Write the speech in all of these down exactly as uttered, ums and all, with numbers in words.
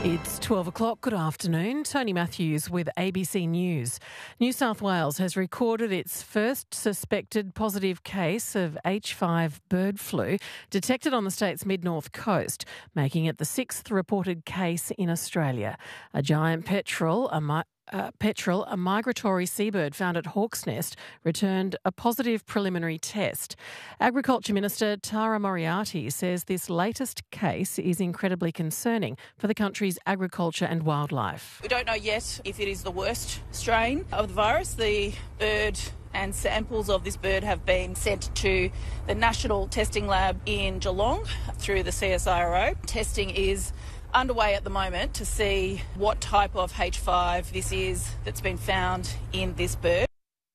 It's twelve o'clock. Good afternoon. Tony Matthews with A B C News. New South Wales has recorded its first suspected positive case of H five bird flu detected on the state's mid-north coast, making it the sixth reported case in Australia. A giant petrel, a mi- Uh, petrel, a migratory seabird found at Hawk's Nest, returned a positive preliminary test. Agriculture Minister Tara Moriarty says this latest case is incredibly concerning for the country's agriculture and wildlife. We don't know yet if it is the worst strain of the virus. The bird and samples of this bird have been sent to the National Testing Lab in Geelong through the C S I R O. Testing is underway at the moment to see what type of H five this is that's been found in this bird.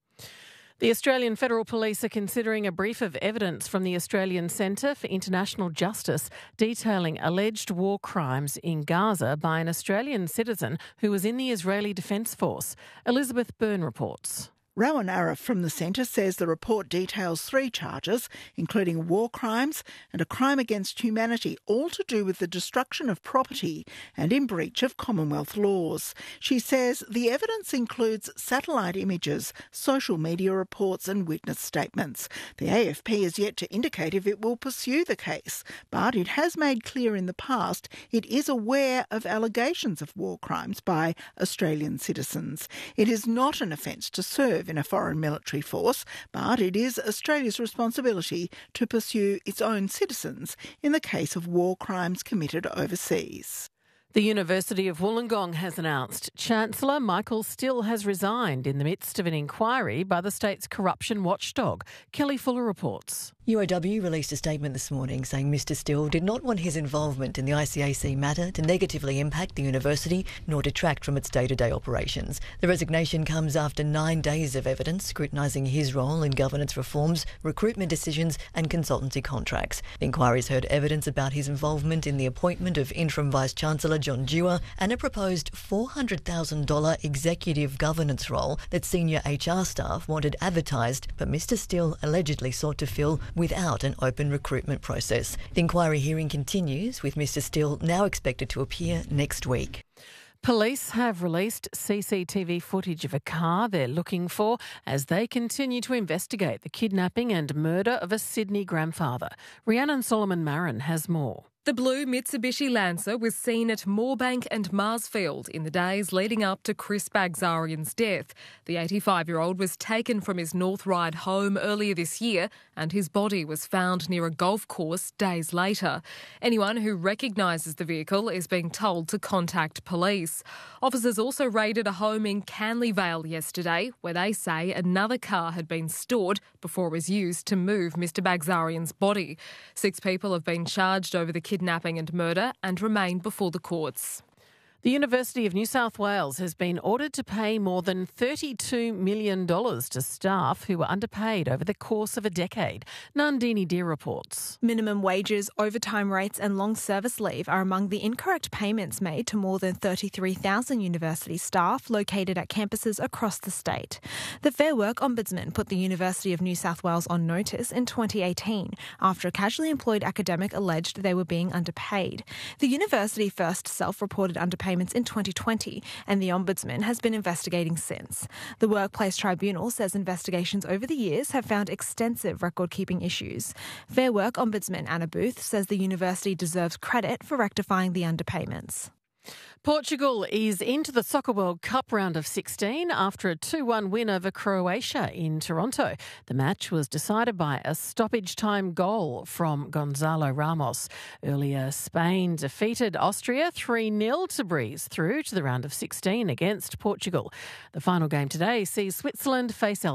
The Australian Federal Police are considering a brief of evidence from the Australian Centre for International Justice detailing alleged war crimes in Gaza by an Australian citizen who was in the Israeli Defence Force. Elizabeth Byrne reports. Rowan Arif from the centre says the report details three charges, including war crimes and a crime against humanity, all to do with the destruction of property and in breach of Commonwealth laws. She says the evidence includes satellite images, social media reports and witness statements. The A F P is yet to indicate if it will pursue the case, but it has made clear in the past it is aware of allegations of war crimes by Australian citizens. It is not an offence to serve in a foreign military force, but it is Australia's responsibility to pursue its own citizens in the case of war crimes committed overseas. The University of Wollongong has announced Chancellor Michael Still has resigned in the midst of an inquiry by the state's corruption watchdog. Kelly Fuller reports. U O W released a statement this morning saying Mr Still did not want his involvement in the I C A C matter to negatively impact the university nor detract from its day-to-day operations. The resignation comes after nine days of evidence scrutinising his role in governance reforms, recruitment decisions and consultancy contracts. The inquiry's heard evidence about his involvement in the appointment of interim Vice-Chancellor John Dewar and a proposed four hundred thousand dollars executive governance role that senior H R staff wanted advertised, but Mr Still allegedly sought to fill without an open recruitment process. The inquiry hearing continues, with Mr Still now expected to appear next week. Police have released C C T V footage of a car they're looking for as they continue to investigate the kidnapping and murder of a Sydney grandfather. Rhiannon Solomon Marin has more. The blue Mitsubishi Lancer was seen at Moorebank and Marsfield in the days leading up to Chris Bagzarian's death. The eighty-five-year-old was taken from his North Ryde home earlier this year and his body was found near a golf course days later. Anyone who recognises the vehicle is being told to contact police. Officers also raided a home in Canley Vale yesterday where they say another car had been stored before it was used to move Mr Bagzarian's body. Six people have been charged over the kidnapping and murder and remain before the courts. The University of New South Wales has been ordered to pay more than thirty-two million dollars to staff who were underpaid over the course of a decade. Nandini Deer reports. Minimum wages, overtime rates and long service leave are among the incorrect payments made to more than thirty-three thousand university staff located at campuses across the state. The Fair Work Ombudsman put the University of New South Wales on notice in twenty eighteen after a casually employed academic alleged they were being underpaid. The university first self-reported underpayments in twenty twenty, and the Ombudsman has been investigating since. The Workplace Tribunal says investigations over the years have found extensive record-keeping issues. Fair Work Ombudsman Anna Booth says the university deserves credit for rectifying the underpayments. Portugal is into the Soccer World Cup round of sixteen after a two one win over Croatia in Toronto. The match was decided by a stoppage time goal from Gonzalo Ramos. Earlier, Spain defeated Austria three nil to breeze through to the round of sixteen against Portugal. The final game today sees Switzerland face